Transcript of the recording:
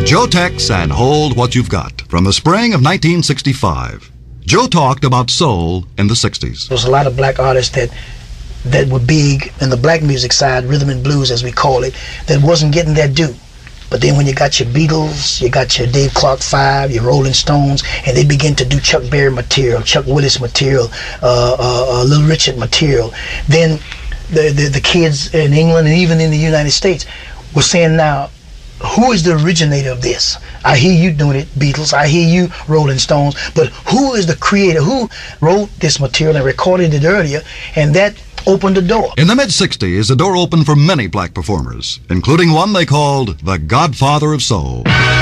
Joe Tex and Hold What You've Got from the spring of 1965. Joe talked about soul in the 60s. There was a lot of black artists that were big in the black music side, rhythm and blues as we call it, that wasn't getting their due. But then when you got your Beatles, you got your Dave Clark 5, your Rolling Stones, and they begin to do Chuck Berry material, Chuck Willis material, Little Richard material, then the kids in England and even in the United States were saying, now, who is the originator of this? I hear you doing it, Beatles. I hear you, Rolling Stones. But who is the creator? Who wrote this material and recorded it earlier? And that opened the door. In the mid-60s, the door opened for many black performers, including one they called the Godfather of Soul.